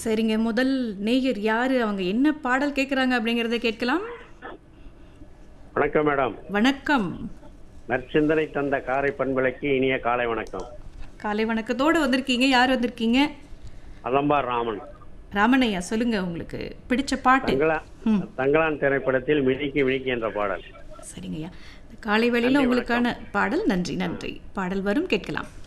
சரிங்க. முதல் நேயர் யாரு? அவங்க என்ன பாடல் கேட்குறாங்க அப்படிங்கிறத கேட்கலாம். வணக்கம் மேடம். வணக்கம். நற்சிந்தனை தந்த காரை பண்பலைக்கு இனிய காலை வணக்கம். காலை வணக்கத்தோடு வந்திருக்கீங்க. யார் வந்திருக்கீங்க? அதம்பார் ராமன். ராமனையா, சொல்லுங்க உங்களுக்கு பிடிச்ச பாட்டு. தங்களான் திரைப்படத்தில் மினிக்கி மினிக்கி என்ற பாடல். சரிங்கய்யா. காலை வேளையில் உங்களுக்கான பாடல். நன்றி நன்றி. பாடல் வரும், கேட்கலாம்.